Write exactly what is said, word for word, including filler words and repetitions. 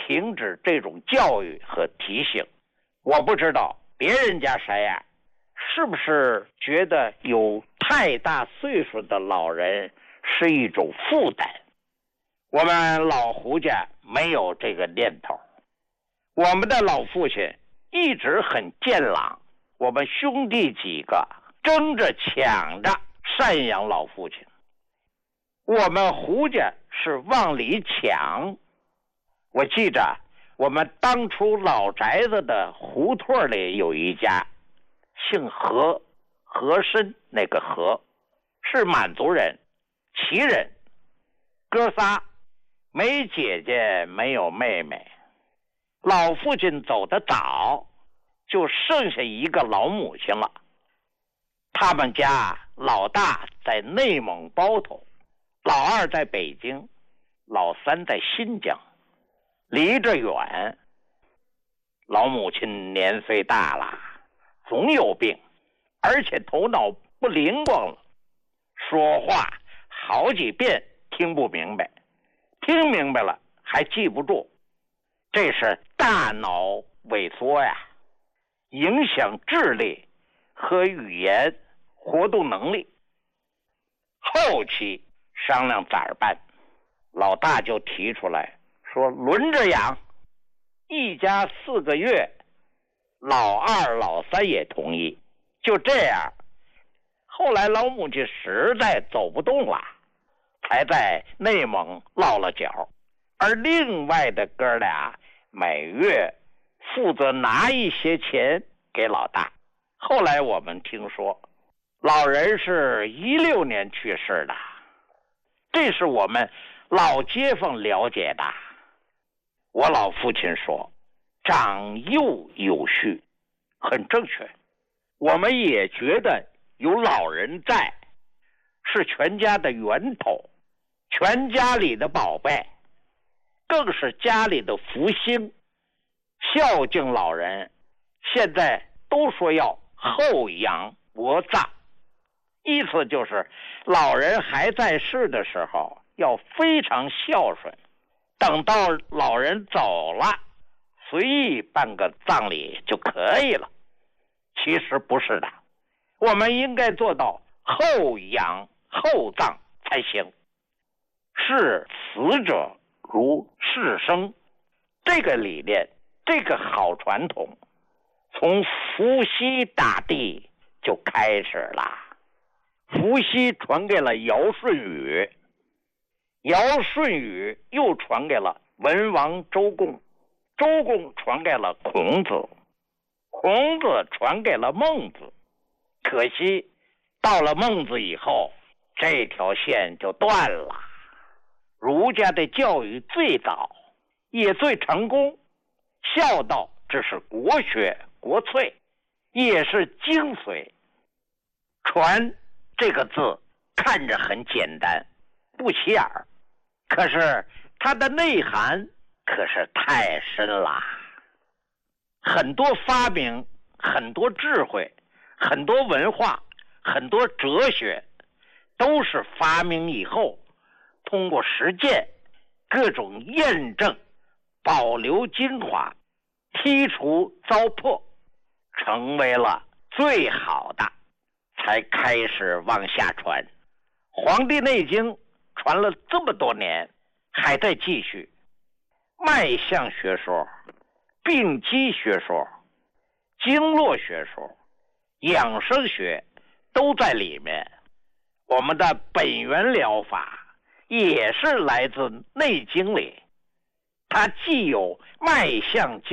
停止这种教育和提醒。我不知道别人家谁呀、啊，是不是觉得有太大岁数的老人是一种负担？我们老胡家没有这个念头，我们的老父亲一直很健朗，我们兄弟几个争着抢着赡养老父亲。我们胡家是往里抢。我记着我们当初老宅子的胡同里有一家姓何，和珅那个何，是满族人，旗人，哥仨，没姐姐没有妹妹。老父亲走得早，就剩下一个老母亲了。他们家老大在内蒙包头，老二在北京，老三在新疆，离着远。老母亲年岁大了，总有病，而且头脑不灵光了，说话好几遍听不明白，听明白了还记不住，这是大脑萎缩呀，影响智力和语言活动能力。后期商量咋办，老大就提出来说轮着养，一家四个月，老二老三也同意。就这样，后来老母亲实在走不动了，才在内蒙落了脚，而另外的哥俩每月负责拿一些钱给老大。后来我们听说老人是一六年去世的，这是我们老街坊了解的。我老父亲说长幼有序，很正确。我们也觉得有老人在是全家的源头，全家里的宝贝，更是家里的福星。孝敬老人现在都说要厚养薄葬，意思就是老人还在世的时候要非常孝顺，等到老人走了随意办个葬礼就可以了。其实不是的，我们应该做到后养后葬才行。视死者如视生，这个理念，这个好传统从伏羲大帝就开始了。伏羲传给了尧舜禹，尧舜禹又传给了文王周公，周公传给了孔子，孔子传给了孟子。可惜到了孟子以后，这条线就断了。儒家的教育最早也最成功，孝道这是国学国粹，也是精髓。传这个字看着很简单不起眼儿，可是它的内涵可是太深了。很多发明，很多智慧，很多文化，很多哲学，都是发明以后通过实践各种验证，保留精华，剔除糟粕，成为了最好的，才开始往下传。黄帝内经传了这么多年，还在继续。脉象学说，病机学说，经络学说，养生学都在里面。我们的本源疗法也是来自内经里，它既有脉象